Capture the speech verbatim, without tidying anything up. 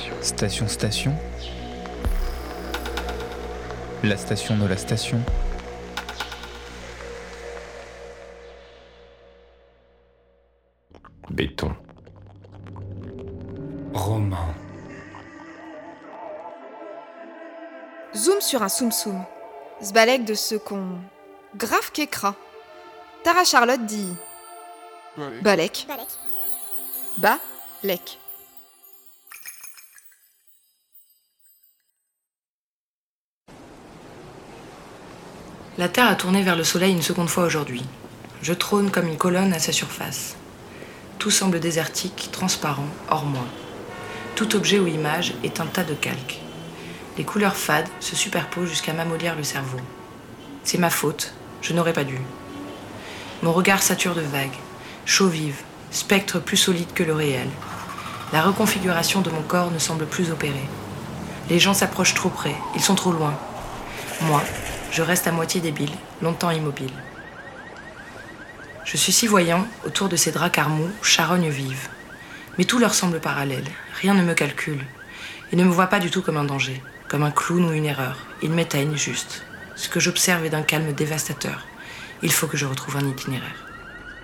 Station, station. La station de la station. Béton. Roman. Zoom sur un soum-soum. Zbalek de ce qu'on... Grave qu'écra. Tara Charlotte dit... Balek. Balek. Ba-lek. La Terre a tourné vers le Soleil une seconde fois aujourd'hui. Je trône comme une colonne à sa surface. Tout semble désertique, transparent, hors moi. Tout objet ou image est un tas de calques. Les couleurs fades se superposent jusqu'à m'amollir le cerveau. C'est ma faute, je n'aurais pas dû. Mon regard sature de vagues, chaux vives, spectres plus solides que le réel. La reconfiguration de mon corps ne semble plus opérer. Les gens s'approchent trop près, ils sont trop loin. Moi, je reste à moitié débile, longtemps immobile. Je suis si voyant, autour de ces draps carmous, charognes vives. Mais tout leur semble parallèle, rien ne me calcule. Ils ne me voient pas du tout comme un danger, comme un clown ou une erreur. Ils m'éteignent juste. Ce que j'observe est d'un calme dévastateur. Il faut que je retrouve un itinéraire.